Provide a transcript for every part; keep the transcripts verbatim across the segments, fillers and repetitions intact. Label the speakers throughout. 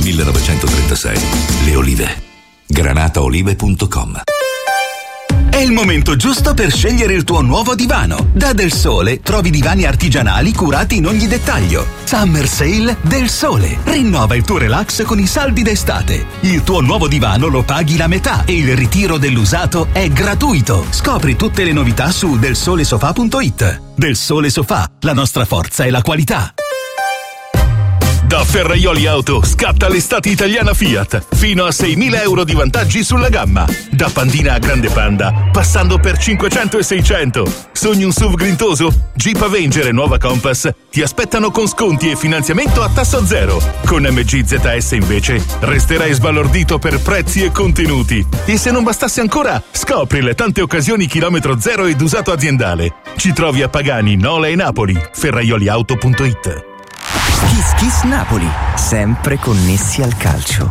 Speaker 1: millenovecentotrentasei. Le Olive. granataolive punto com.
Speaker 2: È il momento giusto per scegliere il tuo nuovo divano. Da Del Sole trovi divani artigianali curati in ogni dettaglio. Summer Sale Del Sole. Rinnova il tuo relax con i saldi d'estate. Il tuo nuovo divano lo paghi la metà e il ritiro dell'usato è gratuito. Scopri tutte le novità su del sole sofà punto it. Del Sole Sofà, la nostra forza è la qualità.
Speaker 3: Da Ferraioli Auto scatta l'estate italiana Fiat, fino a seimila euro di vantaggi sulla gamma. Da Pandina a Grande Panda, passando per cinquecento e seicento. Sogni un S U V grintoso? Jeep Avenger e nuova Compass ti aspettano con sconti e finanziamento a tasso zero. Con M G Z S invece resterai sbalordito per prezzi e contenuti. E se non bastasse ancora, scopri le tante occasioni chilometro zero ed usato aziendale. Ci trovi a Pagani, Nola e Napoli. ferraioli auto punto it.
Speaker 4: Kiss Kiss Napoli, sempre connessi al calcio.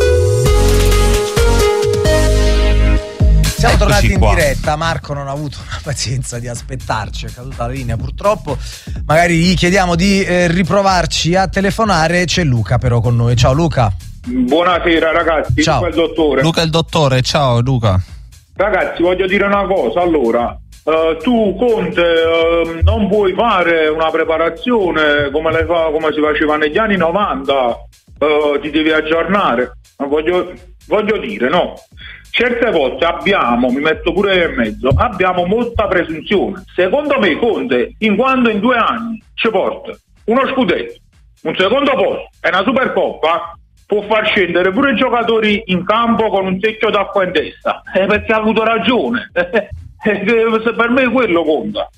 Speaker 5: Siamo
Speaker 6: Eccoci
Speaker 5: tornati in
Speaker 6: qua.
Speaker 5: diretta. Marco non ha avuto la pazienza di aspettarci, è caduta la linea purtroppo. Magari gli chiediamo di eh, riprovarci a telefonare. C'è Luca però con noi. Ciao Luca.
Speaker 7: Buonasera ragazzi,
Speaker 5: Ciao.
Speaker 7: Luca il dottore.
Speaker 6: Luca il dottore, ciao Luca.
Speaker 7: Ragazzi, voglio dire una cosa, allora, eh, tu Conte eh, non puoi fare una preparazione come, le fa, come si faceva negli anni novanta, eh, ti devi aggiornare, ma voglio, voglio dire, no, certe volte abbiamo, mi metto pure in mezzo, abbiamo molta presunzione. Secondo me Conte, in quando in due anni ci porta uno scudetto, un secondo posto e una Supercoppa, può far scendere pure i giocatori in campo con un secchio d'acqua in testa, eh, perché ha avuto ragione. Per me quello conta.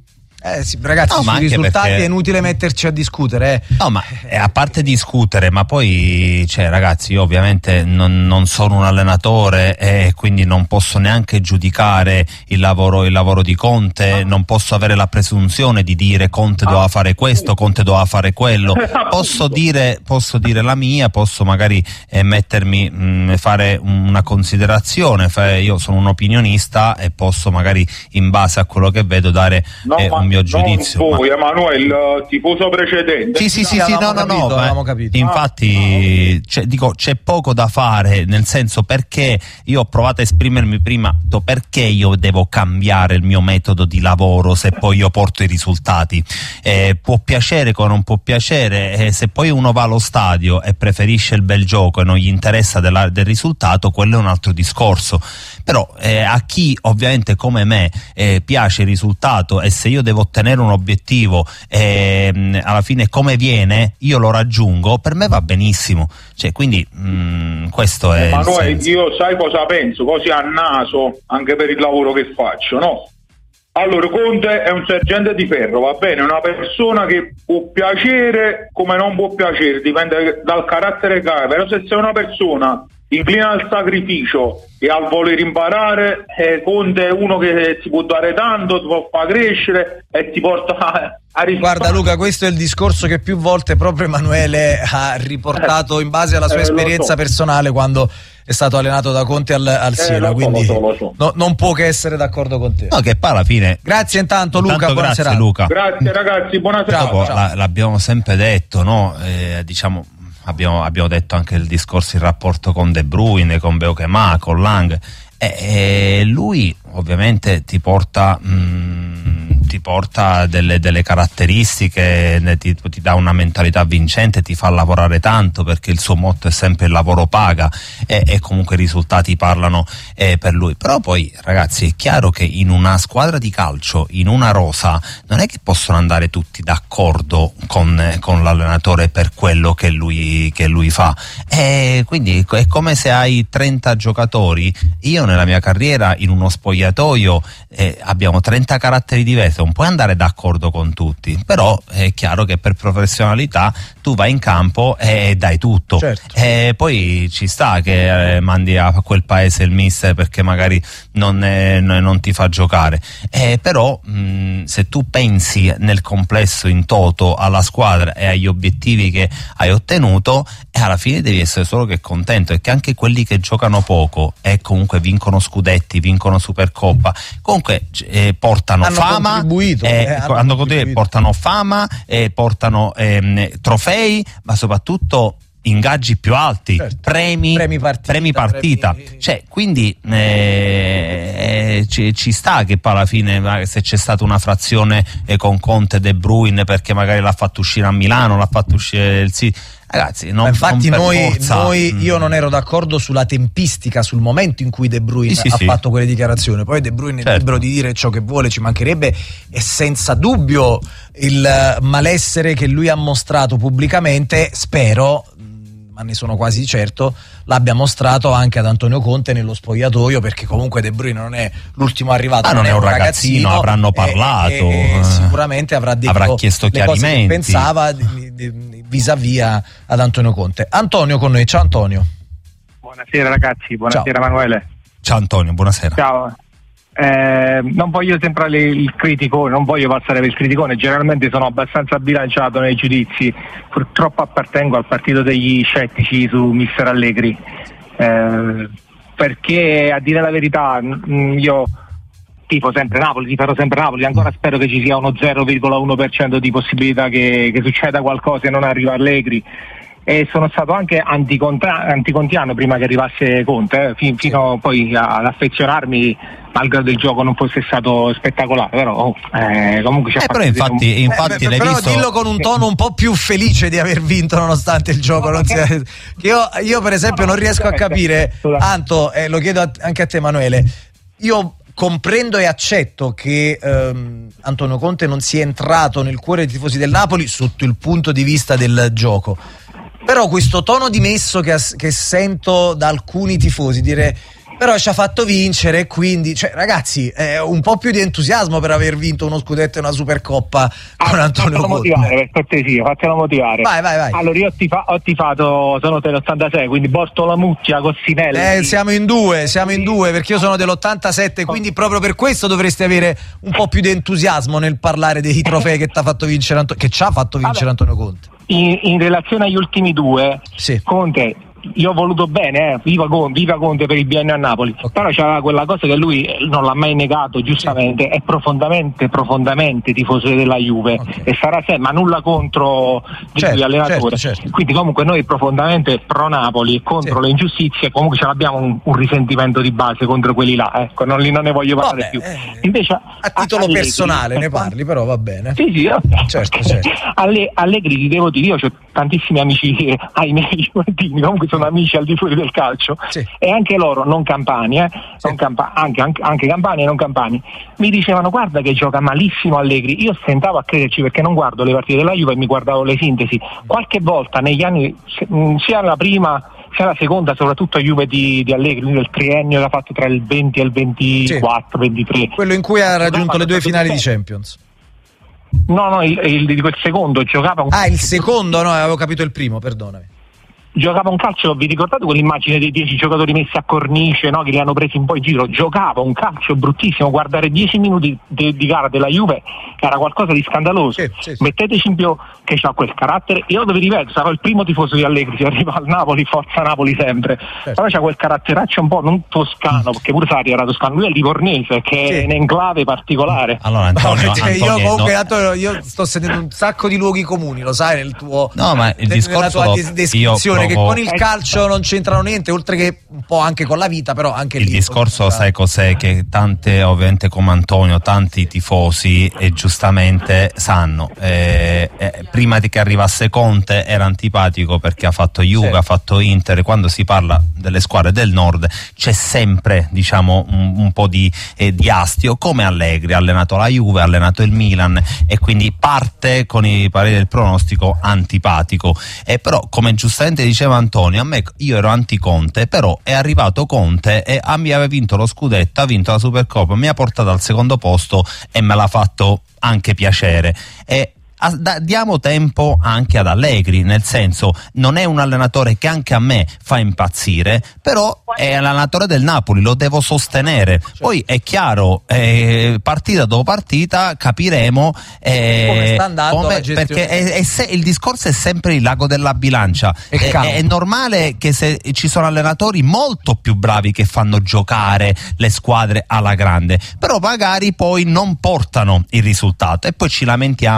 Speaker 5: Eh sì, ragazzi,
Speaker 6: No, ma
Speaker 5: sui
Speaker 6: anche
Speaker 5: risultati
Speaker 6: perché-
Speaker 5: è inutile metterci a discutere. Eh.
Speaker 6: No, ma eh, a parte discutere, ma poi, cioè, ragazzi, io ovviamente non, non sono un allenatore e quindi non posso neanche giudicare il lavoro, il lavoro di Conte, non posso avere la presunzione di dire Conte doveva fare questo, Conte doveva fare quello. Posso dire, posso dire la mia, posso magari eh, mettermi, mh, fare una considerazione, fare, io sono un opinionista e posso magari in base a quello che vedo dare
Speaker 7: No,
Speaker 6: eh,
Speaker 7: ma
Speaker 6: un mio giudizio.
Speaker 7: non
Speaker 6: ma-
Speaker 7: voi, Emanuele, tifoso precedente.
Speaker 6: Sì, sì, sì,
Speaker 5: Sì,
Speaker 6: sì, no,
Speaker 5: avevamo
Speaker 6: no,
Speaker 5: capito,
Speaker 6: no,
Speaker 5: avevamo
Speaker 6: ma
Speaker 5: capito.
Speaker 6: infatti c'è, dico, c'è poco da fare, nel senso, perché io ho provato a esprimermi prima, ho detto, perché io devo cambiare il mio metodo di lavoro se poi io porto i risultati? Eh, può piacere come non può piacere, eh, se poi uno va allo stadio e preferisce il bel gioco e non gli interessa della, del risultato, quello è un altro discorso. Però eh, a chi ovviamente come me eh, piace il risultato, e se io devo ottenere un obiettivo eh, alla fine come viene io lo raggiungo, per me va benissimo, cioè, quindi mh, questo è il
Speaker 7: Emanuele,
Speaker 6: senso.
Speaker 7: io sai cosa penso, così a naso, anche per il lavoro che faccio, no? Allora, Conte è un sergente di ferro, va bene, è una persona che può piacere come non può piacere, dipende dal carattere che ha, però se sei una persona inclina al sacrificio e al voler imparare, eh, Conte è uno che ti può dare tanto, ti può far crescere e ti porta a, a risultati.
Speaker 5: Guarda Luca, questo è il discorso che più volte proprio Emanuele ha riportato in base alla sua
Speaker 7: Eh, lo
Speaker 5: esperienza
Speaker 7: so.
Speaker 5: personale quando è stato allenato da Conte al, al Siena,
Speaker 7: lo so,
Speaker 5: quindi
Speaker 7: lo so, lo so.
Speaker 5: no- non può che essere d'accordo con te.
Speaker 6: No, che poi alla fine
Speaker 5: Grazie intanto Luca,
Speaker 6: intanto
Speaker 5: buona
Speaker 6: grazie
Speaker 5: serata.
Speaker 6: Luca.
Speaker 7: Grazie ragazzi, buona serata.
Speaker 5: Ciao,
Speaker 6: Dopo,
Speaker 5: ciao.
Speaker 6: la- l'abbiamo sempre detto, no? Eh, diciamo, abbiamo, abbiamo detto anche il discorso, il rapporto con De Bruyne, con Beukema, con Lang, e, e lui ovviamente ti porta mh, ti porta delle, delle caratteristiche, ne- ti, ti dà una mentalità vincente, ti fa lavorare tanto, perché il suo motto è sempre il lavoro paga, e, e comunque i risultati parlano eh, per lui. Però poi ragazzi, è chiaro che in una squadra di calcio, in una rosa, non è che possono andare tutti d'accordo con, eh, con l'allenatore per quello che lui, che lui fa, e quindi è come se hai trenta giocatori. Io nella mia carriera in uno spogliatoio eh, abbiamo trenta caratteri diversi, non puoi andare d'accordo con tutti, però è chiaro che per professionalità tu vai in campo e dai tutto.
Speaker 5: Certo.
Speaker 6: E poi ci sta che eh, mandi a quel paese il mister perché magari non, eh, n- non ti fa giocare, eh, però mh, se tu pensi nel complesso, in toto, alla squadra e agli obiettivi che hai ottenuto, e alla fine devi essere solo che contento, e che anche quelli che giocano poco e comunque vincono scudetti, vincono Supercoppa, comunque eh, portano
Speaker 5: Hanno
Speaker 6: fama,
Speaker 5: contribuito,
Speaker 6: eh,
Speaker 5: eh, hanno
Speaker 6: hanno contribuito,
Speaker 5: contribuito.
Speaker 6: portano fama, eh, portano ehm, trofei, ma soprattutto ingaggi più alti,
Speaker 5: certo.
Speaker 6: premi,
Speaker 5: premi partita,
Speaker 6: premi partita.
Speaker 5: Premi...
Speaker 6: Cioè, quindi eh, eh, ci, ci sta che poi alla fine, se c'è stata una frazione eh, con Conte De Bruyne perché magari l'ha fatto uscire a Milano, l'ha fatto uscire il City. Ragazzi, non,
Speaker 5: infatti
Speaker 6: non
Speaker 5: noi,
Speaker 6: forza,
Speaker 5: noi
Speaker 6: mm.
Speaker 5: io non ero d'accordo sulla tempistica, sul momento in cui De Bruyne
Speaker 6: sì, sì,
Speaker 5: ha
Speaker 6: sì.
Speaker 5: fatto quelle dichiarazioni. Poi De Bruyne
Speaker 6: certo.
Speaker 5: è libero di dire ciò che vuole, ci mancherebbe, e senza dubbio il malessere che lui ha mostrato pubblicamente, spero, ma ne sono quasi certo, l'abbia mostrato anche ad Antonio Conte nello spogliatoio, perché comunque De Bruyne non è l'ultimo arrivato,
Speaker 6: ah,
Speaker 5: non,
Speaker 6: non
Speaker 5: è un ragazzino,
Speaker 6: ragazzino, avranno parlato,
Speaker 5: e, e, e sicuramente avrà detto
Speaker 6: avrà chiesto
Speaker 5: le cose che
Speaker 6: chiarimenti,
Speaker 5: pensava di, di, vis-à-vis ad Antonio Conte. Antonio con noi, ciao Antonio.
Speaker 8: Buonasera ragazzi, buonasera
Speaker 5: ciao.
Speaker 8: Emanuele.
Speaker 6: Ciao Antonio, buonasera.
Speaker 8: Ciao. Eh, non voglio sembrare il criticone, non voglio passare per il criticone, generalmente sono abbastanza bilanciato nei giudizi, purtroppo appartengo al partito degli scettici su mister Allegri, eh, perché a dire la verità io tifo sempre Napoli, tiferò sempre Napoli, ancora spero che ci sia uno zero virgola uno per cento di possibilità che, che succeda qualcosa e non arriva Allegri. E sono stato anche anticontiano prima che arrivasse Conte, eh, fin, fino poi ad affezionarmi, malgrado il gioco non fosse stato spettacolare, però eh, comunque c'è
Speaker 6: eh, però infatti, un... infatti
Speaker 5: eh,
Speaker 6: l'hai
Speaker 5: però
Speaker 6: visto...
Speaker 5: dillo con un tono un po' più felice di aver vinto nonostante il gioco non sia... che io, io per esempio non riesco a capire, Anto, e eh, lo chiedo a, anche a te Emanuele, io comprendo e accetto che ehm, Antonio Conte non sia entrato nel cuore dei tifosi del Napoli sotto il punto di vista del gioco, però questo tono dimesso che, che sento da alcuni tifosi dire però ci ha fatto vincere e quindi, cioè ragazzi, eh, un po' più di entusiasmo per aver vinto uno scudetto e una supercoppa con
Speaker 8: ah,
Speaker 5: Antonio Conte.
Speaker 8: Motivare, per cortesia, fatelo motivare.
Speaker 5: Vai, vai, vai.
Speaker 8: Allora io ho, tifa- ho tifato, sono dell'ottantasei, quindi Bortola Muccia, Cossinelli.
Speaker 5: Eh, siamo in due, siamo in due, perché io sono dell'ottantasette, quindi proprio per questo dovresti avere un po' più di entusiasmo nel parlare dei trofei che, t'ha fatto vincere Anto- che ci ha fatto vincere Vabbè. Antonio Conte.
Speaker 8: In, in relazione agli ultimi due,
Speaker 5: sì.
Speaker 8: Conte, io ho voluto bene, eh, viva, Conte, viva Conte per il biennio a Napoli, okay. Però c'era quella cosa che lui non l'ha mai negato, giustamente, sì. È profondamente, profondamente tifoso della Juve, okay. E sarà sempre, ma nulla contro di
Speaker 5: certo,
Speaker 8: lui allenatore,
Speaker 5: certo, certo.
Speaker 8: Quindi comunque noi profondamente pro Napoli, contro sì. Le ingiustizie, comunque ce l'abbiamo un, un risentimento di base contro quelli là, ecco, non, li, non ne voglio parlare
Speaker 5: Vabbè,
Speaker 8: più.
Speaker 5: Eh,
Speaker 8: Invece
Speaker 5: a titolo
Speaker 8: Allegri,
Speaker 5: personale ne parli, però va bene.
Speaker 8: Sì, sì, okay.
Speaker 5: certo, certo.
Speaker 8: Alle, Allegri ti devo dire, io ho tantissimi amici ai miei juventini, comunque sono amici al di fuori del calcio,
Speaker 5: sì.
Speaker 8: E anche loro non campani, eh,
Speaker 5: sì.
Speaker 8: non campa- anche, anche, anche campani e non campani, mi dicevano guarda che gioca malissimo Allegri. Io stentavo a crederci perché non guardo le partite della Juve e mi guardavo le sintesi. Qualche volta negli anni, sia la prima sia la seconda, soprattutto a Juve di, di Allegri, nel triennio che ha fatto tra il venti e il ventiquattro ventitré,
Speaker 5: quello in cui ha raggiunto le due finali di Champions.
Speaker 8: No, no, il, il, il, il secondo giocava un...
Speaker 5: Ah, il secondo? No, avevo capito il primo, perdonami.
Speaker 8: Giocava un calcio, vi ricordate quell'immagine dei dieci giocatori messi a cornice, no? Che li hanno presi un po' in giro? Giocava un calcio bruttissimo, guardare dieci minuti di, di gara della Juve era qualcosa di scandaloso.
Speaker 5: Sì, sì, sì.
Speaker 8: Metteteci in più che ha quel carattere, io vi ripeto, sarò il primo tifoso di Allegri, si arriva al Napoli, forza Napoli sempre, certo. Però c'ha quel caratteraccio un po' non toscano, perché pure Sarri era toscano, lui è livornese, che sì. È un enclave particolare.
Speaker 6: Allora Antonio,
Speaker 5: no,
Speaker 6: Antonio
Speaker 5: io comunque
Speaker 6: no.
Speaker 5: Antonio, io sto sentendo un sacco di luoghi comuni, lo sai, nel tuo
Speaker 6: no, ma il discorso
Speaker 5: nella tua descrizione
Speaker 6: io
Speaker 5: che
Speaker 6: provo...
Speaker 5: con il calcio non c'entrano niente, oltre che un po' anche con la vita, però anche
Speaker 6: il
Speaker 5: lì.
Speaker 6: Il discorso, sai cos'è? Che tante, ovviamente come Antonio, tanti tifosi e giustamente sanno, eh, eh, prima di che arrivasse Conte era antipatico perché ha fatto Juve, sì. Ha fatto Inter. Quando si parla delle squadre del nord c'è sempre, diciamo, un, un po' di, eh, di astio, come Allegri, ha allenato la Juve, ha allenato il Milan e quindi parte con i pareri del pronostico antipatico, eh, però come giustamente diceva Antonio, a me, io ero anti-Conte, però è arrivato Conte e a me aveva vinto lo scudetto, ha vinto la Supercoppa, mi ha portato al secondo posto e me l'ha fatto anche piacere. E diamo tempo anche ad Allegri, nel senso, non è un allenatore che anche a me fa impazzire, però è l'allenatore del Napoli, lo devo sostenere. Poi è chiaro, eh, partita dopo partita capiremo eh,
Speaker 5: come sta andando
Speaker 6: come,
Speaker 5: la gestione.
Speaker 6: Perché è, è se, il discorso è sempre il lago della bilancia. È, è, è normale che se ci sono allenatori molto più bravi che fanno giocare le squadre alla grande, però magari poi non portano il risultato e poi ci lamentiamo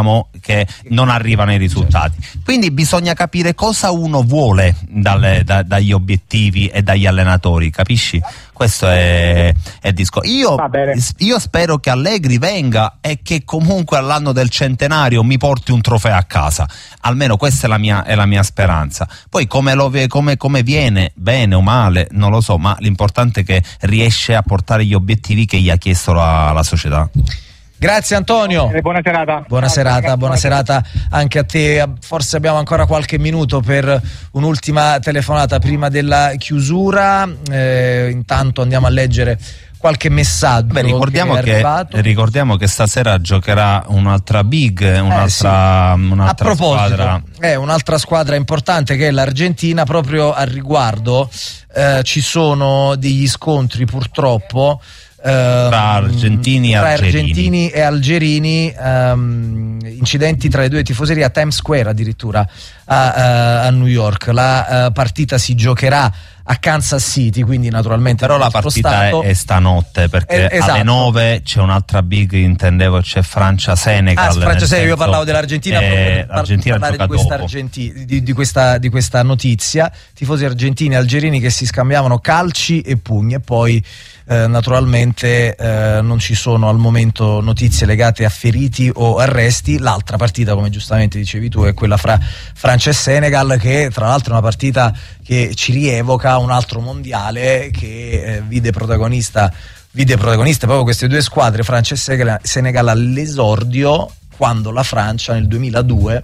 Speaker 6: che non arrivano i risultati. Quindi bisogna capire cosa uno vuole dalle, da, dagli obiettivi e dagli allenatori, capisci? Questo è, è il discorso. Io, io spero che Allegri venga e che comunque all'anno del centenario mi porti un trofeo a casa, almeno questa è la mia, è la mia speranza. Poi come, lo, come, come viene, bene o male, non lo so, ma l'importante è che riesce a portare gli obiettivi che gli ha chiesto la, la società.
Speaker 5: Grazie Antonio.
Speaker 8: Eh, buona serata.
Speaker 5: Buona serata, buona serata anche a te. Forse abbiamo ancora qualche minuto per un'ultima telefonata prima della chiusura. Eh, intanto andiamo a leggere qualche messaggio.
Speaker 6: Beh, ricordiamo
Speaker 5: che,
Speaker 6: che, ricordiamo che stasera giocherà un'altra big, un'altra,
Speaker 5: eh sì.
Speaker 6: un'altra
Speaker 5: a proposito,
Speaker 6: squadra.
Speaker 5: È un'altra squadra importante che è l'Argentina. Proprio al riguardo eh, ci sono degli scontri purtroppo
Speaker 6: tra argentini,
Speaker 5: tra
Speaker 6: algerini.
Speaker 5: argentini e algerini, um, incidenti tra le due tifoserie a Times Square addirittura a, a, a New York. La uh, partita si giocherà a Kansas City, quindi naturalmente
Speaker 6: però la partita è, è stanotte, perché eh, esatto. alle nove c'è un'altra big, intendevo c'è Francia-Senegal.
Speaker 5: Ah, Francia-Senegal, io parlavo dell'Argentina,
Speaker 6: eh, l'Argentina
Speaker 5: parlare di questa, argenti- di, di, questa, di questa notizia, tifosi argentini e algerini che si scambiavano calci e pugni. E poi eh, naturalmente eh, non ci sono al momento notizie legate a feriti o arresti. L'altra partita, come giustamente dicevi tu, è quella fra Francia e Senegal, che tra l'altro è una partita che ci rievoca un altro mondiale che eh, vide protagonista vide protagoniste proprio queste due squadre, Francia e Senegal, all'esordio, quando la Francia nel duemiladue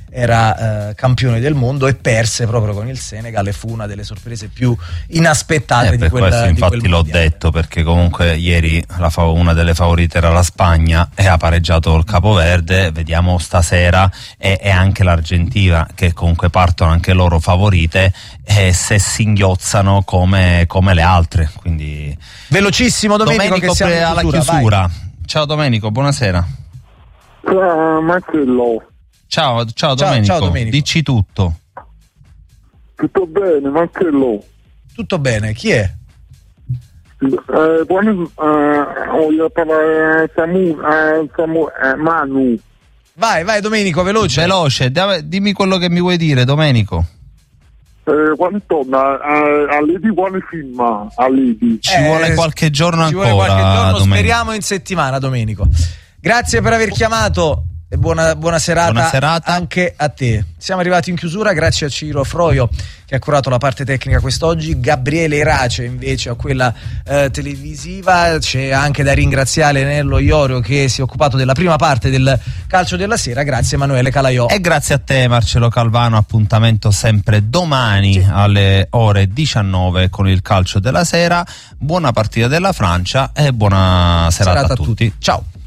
Speaker 5: era eh, campione del mondo e perse proprio con il Senegal, e fu una delle sorprese più inaspettate
Speaker 6: eh,
Speaker 5: di quel
Speaker 6: questo,
Speaker 5: di
Speaker 6: infatti
Speaker 5: quel
Speaker 6: l'ho
Speaker 5: mondiale.
Speaker 6: detto, perché comunque ieri la fa- una delle favorite era la Spagna e ha pareggiato il Capoverde. Vediamo stasera e, e anche l'Argentina, che comunque partono anche loro favorite, e se singhiozzano come, come le altre. Quindi
Speaker 5: velocissimo Domenico,
Speaker 6: Domenico
Speaker 5: che siamo in
Speaker 6: alla
Speaker 5: chiusura,
Speaker 6: chiusura.
Speaker 5: vai.
Speaker 6: Ciao Domenico, buonasera.
Speaker 9: Ciao Marcello.
Speaker 6: Ciao, ciao,
Speaker 5: Ciao,
Speaker 6: Domenico.
Speaker 5: ciao, Domenico.
Speaker 6: Dici tutto.
Speaker 9: Tutto bene, Marcello?
Speaker 5: Tutto bene, chi è?
Speaker 9: Eh, buon, eh, voglio parlare Samu, eh, Samu, eh, Manu.
Speaker 5: Vai, vai Domenico, veloce.
Speaker 6: Veloce, dimmi quello che mi vuoi dire, Domenico.
Speaker 9: Eh, quando torna eh, a Lady quale film a Lady?
Speaker 6: Ci eh, vuole qualche giorno
Speaker 5: ci
Speaker 6: ancora.
Speaker 5: Vuole qualche giorno,
Speaker 6: Domenico.
Speaker 5: speriamo in settimana, Domenico. Grazie per aver chiamato e buona, buona, serata
Speaker 6: buona serata
Speaker 5: anche a te. Siamo arrivati in chiusura, grazie a Ciro Froio che ha curato la parte tecnica quest'oggi, Gabriele Irace invece a quella eh, televisiva. C'è anche da ringraziare Nello Iorio che si è occupato della prima parte del calcio della sera. Grazie Emanuele Calaiò.
Speaker 6: E grazie a te Marcello Calvano. Appuntamento sempre domani sì. alle ore diciannove con il calcio della sera. Buona partita della Francia e buona serata, serata a tutti.
Speaker 5: Ciao.